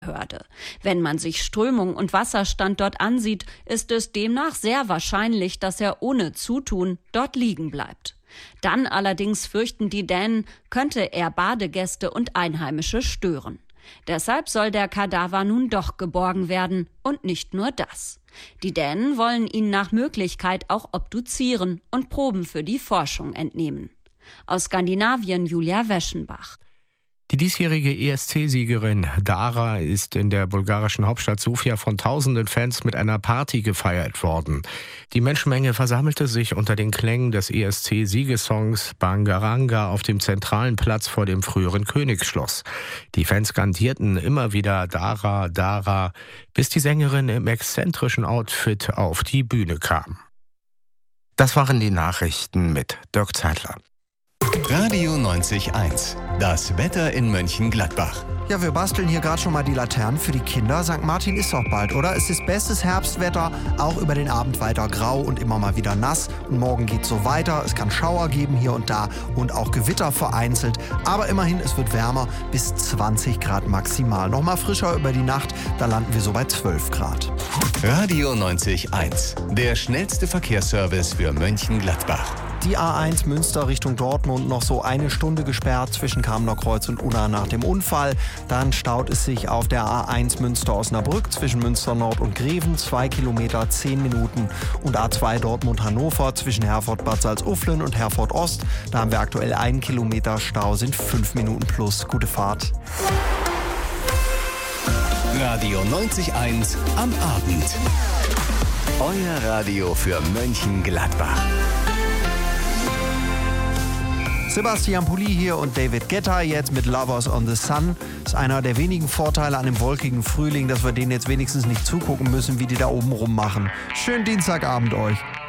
Behörde. Wenn man sich Strömung und Wasserstand dort ansieht, ist es demnach sehr wahrscheinlich, dass er ohne Zutun dort liegen bleibt. Dann allerdings fürchten die Dänen, könnte er Badegäste und Einheimische stören. Deshalb soll der Kadaver nun doch geborgen werden und nicht nur das. Die Dänen wollen ihn nach Möglichkeit auch obduzieren und Proben für die Forschung entnehmen. Aus Skandinavien Julia Weschenbach. Die diesjährige ESC-Siegerin Dara ist in der bulgarischen Hauptstadt Sofia von tausenden Fans mit einer Party gefeiert worden. Die Menschenmenge versammelte sich unter den Klängen des ESC-Siegesongs Bangaranga auf dem zentralen Platz vor dem früheren Königsschloss. Die Fans skandierten immer wieder Dara, Dara, bis die Sängerin im exzentrischen Outfit auf die Bühne kam. Das waren die Nachrichten mit Dirk Zeitler. Radio 90.1, das Wetter in Mönchengladbach. Ja, wir basteln hier gerade schon mal die Laternen für die Kinder. St. Martin ist doch bald, oder? Es ist bestes Herbstwetter, auch über den Abend weiter grau und immer mal wieder nass. Und morgen geht's so weiter. Es kann Schauer geben hier und da und auch Gewitter vereinzelt. Aber immerhin, es wird wärmer, bis 20 Grad maximal. Nochmal frischer über die Nacht, da landen wir so bei 12 Grad. Radio 90.1, der schnellste Verkehrsservice für Mönchengladbach. Die A1 Münster Richtung Dortmund noch so eine Stunde gesperrt zwischen Kamener Kreuz und Unna nach dem Unfall. Dann staut es sich auf der A1 Münster-Osnabrück zwischen Münster Nord und Greven, 2 Kilometer, 10 Minuten. Und A2 Dortmund-Hannover zwischen Herford-Bad Salzuflen und Herford-Ost. Da haben wir aktuell 1 Kilometer Stau, sind 5 Minuten plus. Gute Fahrt. Radio 90.1 am Abend. Euer Radio für Mönchengladbach. Sebastian Pulli hier und David Guetta jetzt mit Lovers on the Sun. Das ist einer der wenigen Vorteile an dem wolkigen Frühling, dass wir denen jetzt wenigstens nicht zugucken müssen, wie die da oben rummachen. Schönen Dienstagabend euch.